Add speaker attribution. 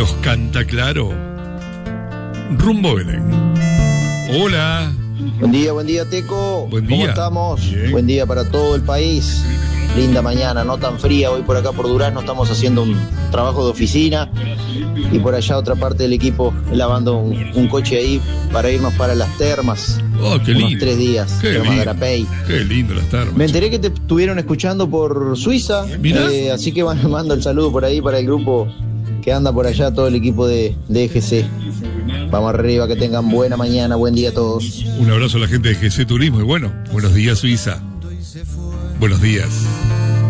Speaker 1: los canta claro. Rumbo Belén. Hola.
Speaker 2: Buen día, Teco.
Speaker 1: Buen día.
Speaker 2: ¿Cómo estamos?
Speaker 1: Bien.
Speaker 2: Buen día para todo el país. Linda mañana, no tan fría. Hoy por acá por Durazno estamos haciendo un trabajo de oficina y por allá otra parte del equipo lavando un coche ahí para irnos para las termas.
Speaker 1: Oh, qué lindo.
Speaker 2: Unos 3 días.
Speaker 1: Qué
Speaker 2: Termas
Speaker 1: lindo.
Speaker 2: Garapey.
Speaker 1: Qué lindo las termas.
Speaker 2: Me enteré que te estuvieron escuchando por Suiza.
Speaker 1: Mirá.
Speaker 2: Así que mando el saludo por ahí para el grupo que anda por allá, todo el equipo de EGC. Vamos arriba, que tengan buena mañana, buen día a todos.
Speaker 1: Un abrazo a la gente de GC Turismo y bueno, buenos días Suiza. Buenos días.